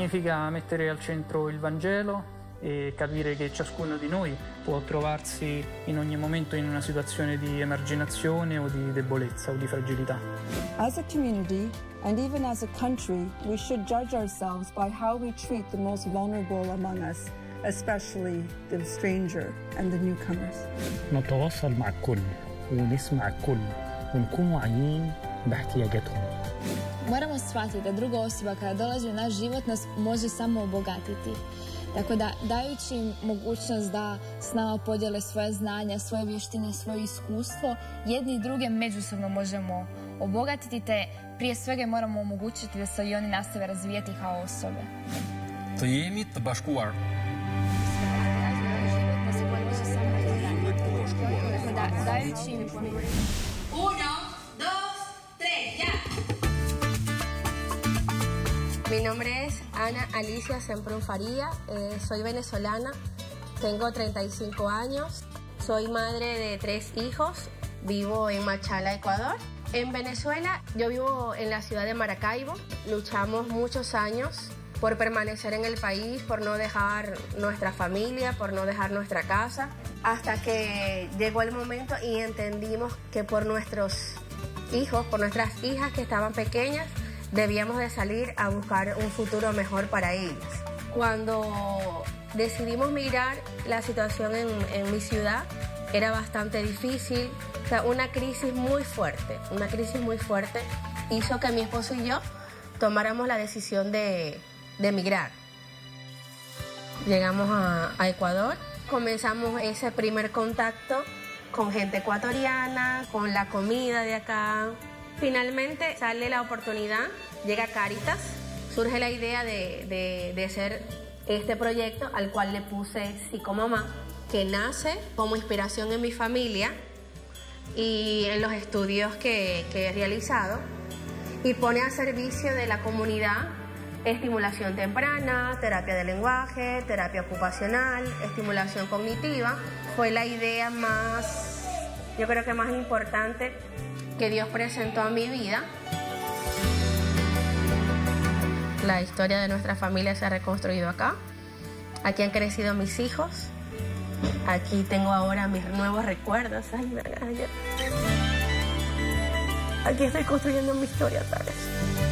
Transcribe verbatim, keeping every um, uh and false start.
significa mettere al centro il Vangelo e capire che ciascuno di noi può trovarsi in ogni momento in una situazione di emarginazione o di debolezza o di fragilità. As a community and even as a country, we should judge ourselves by how we treat the most vulnerable among us, especially the stranger and the newcomers. نتواصل مع الكل ونسمع الكل ونكون واعيين باحتياجاتهم. Moramo shvatiti da druga osoba kada dolazi u naš život nas može samo obogatiti. Tako da, dajući im mogućnost da s nama podijele svoje znanja, svoje vještine, svoje iskustvo, jedni i druge međusobno možemo obogatiti, te prije svega moramo omogućiti da se i oni nastave razvijati kao osobe. Të jemi të bashkuar. Tako da, dajući im... Uno, dos, tres, ya! Mi nombre es Ana Alicia Semprún Faría, eh, soy venezolana, tengo treinta y cinco años, soy madre de tres hijos, vivo en Machala, Ecuador. En Venezuela yo vivo en la ciudad de Maracaibo, luchamos muchos años por permanecer en el país, por no dejar nuestra familia, por no dejar nuestra casa, hasta que llegó el momento y entendimos que por nuestros hijos, por nuestras hijas que estaban pequeñas, debíamos de salir a buscar un futuro mejor para ellas. Cuando decidimos migrar, la situación en, en mi ciudad era bastante difícil, o sea, una crisis muy fuerte, una crisis muy fuerte hizo que mi esposo y yo tomáramos la decisión de, de emigrar. Llegamos a, a Ecuador, comenzamos ese primer contacto con gente ecuatoriana, con la comida de acá. Finalmente sale la oportunidad, llega Cáritas, surge la idea de, de, de hacer este proyecto al cual le puse Psicomamá, que nace como inspiración en mi familia y en los estudios que, que he realizado, y pone a servicio de la comunidad estimulación temprana, terapia de lenguaje, terapia ocupacional, estimulación cognitiva. Fue la idea más, yo creo que más importante que Dios presentó a mi vida. La historia de nuestra familia se ha reconstruido acá. Aquí han crecido mis hijos. Aquí tengo ahora mis nuevos recuerdos. Ay, me Aquí estoy construyendo mi historia, ¿sabes?